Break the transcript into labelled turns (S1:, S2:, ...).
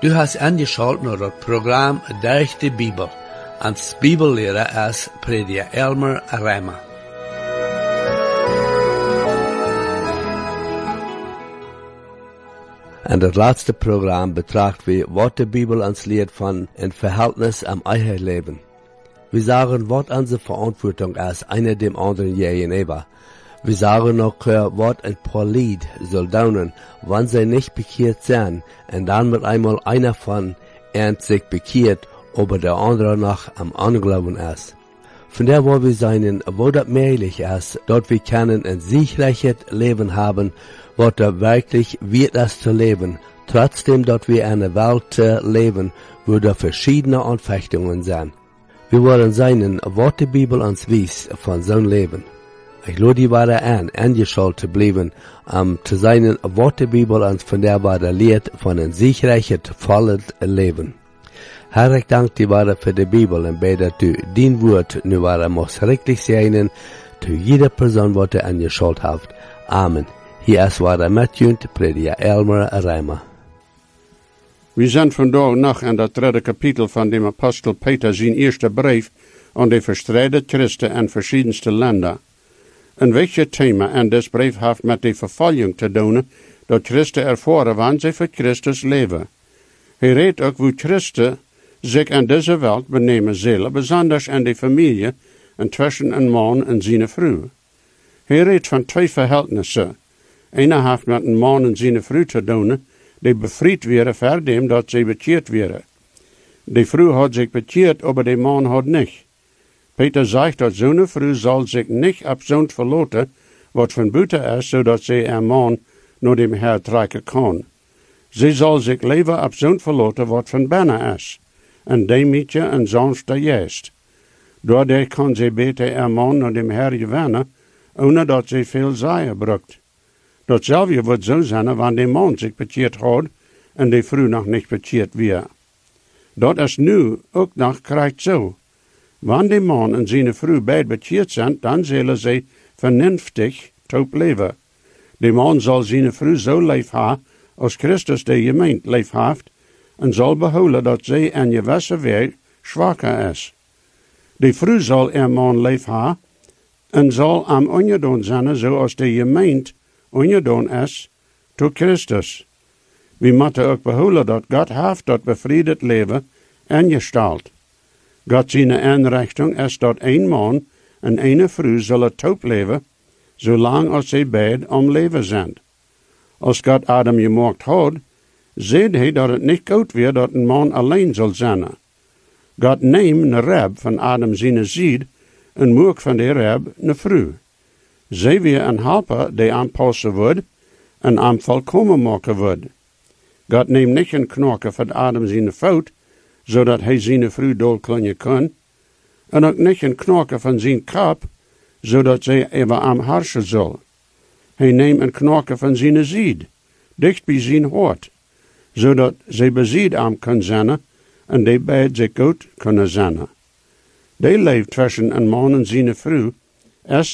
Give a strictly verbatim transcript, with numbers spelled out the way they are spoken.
S1: Du hast angeschaltet naar het programma Durch die Bibel. Als Bibellehrer is prediker Elmer Reimer. En het laatste programma betrachten we wat de Bibel ons leert van een verhältnis am eigen leven. We sagen, wat onze verantwoording is, einer dem anderen gegenüber. We sagen ook wat een Polit soll doen, wann sie nicht bekehrt zijn, en dan mit einmal einer von ihnen sich bekehrt, aber der andere noch am Anglauben ist. Von der wollen wir sein, wo das möglich ist, dort wir können ein sicherliches Leben haben, wo da wirklich wird es zu leben, trotzdem dort wir in einer Welt leben, wo da verschiedene Anfechtungen sind. Wir wollen sein, was die Bibel uns wies von so einem Leben. Ich lade die weiter an, angeschaut zu bleiben, um zu sein, was die Bibel uns von der weiter lehrt, von einem sicherlichen, vollen Leben. Herr, ich danke dir weiter für die Bibel und bete, dass du dein Wort nu weiter muss richtig sein, zu jeder Person, die du angeschaut hast. Amen. Hier ist weiter Matthew, Prediger Elmer Reimer.
S2: Wir sind vandaag nog in dat derde kapitel van dem Apostel Peter zijn eerste brief aan de verstreide Christen in verschiedenste landen. Een wichtig thema in dit brief heeft met de vervolging te doen, dat Christen ervaren wanneer ze voor Christus leven. Hij redt ook hoe Christen zich in deze wereld benemen zullen, besonders in de familie en tussen een man en zijn vrouw. Hij redt van twee verhältnissen. Einer heeft met een man en zijn vrouw te doen, die bevrijd werden voor dem dat ze bekeerd werden. De vrouw had zich bekeerd, maar de man had niet. Peter zegt dat zo'n vrouw zal zich niet op zo'n verlaten, wat van buiten is, zodat ze een man naar dem Herr trekken kan. Ze zal zich leven op zo'n verlaten, wat van binnen is, en demetje en zonste juist. Doordat kan ze beter een man naar dem Herr gewinnen, ohne dat ze veel zijen brukt. Datzelfde wordt zo zijn wanneer de man zich bekeerd had en de vrouw nog niet bekeerd weer. Dat is nu ook nog krijgt zo. Wanneer de man en zijn vrouw beide bekeerd zijn, dan zullen ze vernünftig top leven. De man zal zijn vrouw zo lief hebben, als Christus de gemeente lief heeft, en zal behouden dat zij in je gewisse weg zwakker is. De vrouw zal een man lief hebben, en zal am ongedaan zijn, zoals de gemeente ongedaan is, tot Christus. We moeten ook behouden dat God heeft dat bevrijd leven ingesteld. God zijn inrichting is dat een man en een vrouw zullen top leven, zolang als zij beide om leven zijn. Als God Adam gemaakt had, zei hij dat het niet goed weer dat een man alleen zal zijn. God neemt een rib van Adam zijn zied en maakt van de rib een vrouw. Zij weer een helper die aanpassen wordt en aan volkomen maken wordt. God neemt niet een knokke van Adam zijn fout, zodat hij zijn vrouw doodklonen kan, en ook niet een knokke van zijn kop, zodat zij even aan herrschen zal. Hij neemt een knokke van zijn zied, dicht bij zijn hart, zodat zij bezied aan kan zijn en die beide zich goed kunnen zijn. Die leeft tussen een man en zijn vrouw, is